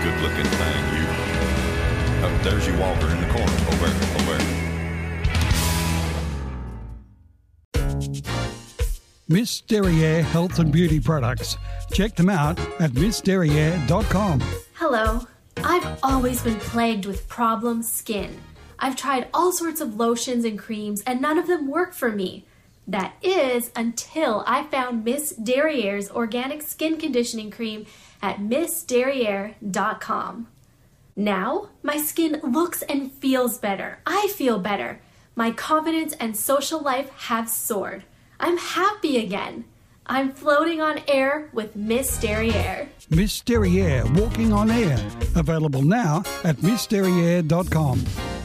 good-looking thing, you. Oh, there's your walker in the corner. Over there. Miss Derriere Health and Beauty Products. Check them out at missderriere.com. Hello. I've always been plagued with problem skin. I've tried all sorts of lotions and creams and none of them work for me. That is until I found Miss Derriere's organic skin conditioning cream at missderriere.com. Now, my skin looks and feels better. I feel better. My confidence and social life have soared. I'm happy again. I'm floating on air with Miss Derriere. Miss Derriere Walking on Air. Available now at missderriere.com.